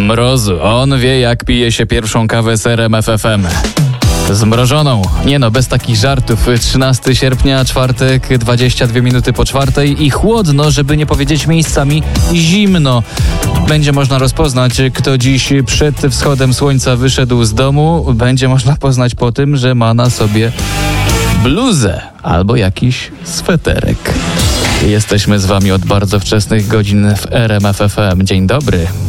mrozu. On wie, jak pije się pierwszą kawę z RMF FM. Zmrożoną. Nie no, bez takich żartów. 13 sierpnia, czwartek, 22 minuty po czwartej i chłodno, żeby nie powiedzieć miejscami zimno. Będzie można rozpoznać, kto dziś przed wschodem słońca wyszedł z domu. Będzie można poznać po tym, że ma na sobie bluzę albo jakiś sweterek. Jesteśmy z wami od bardzo wczesnych godzin w RMF FM. Dzień dobry.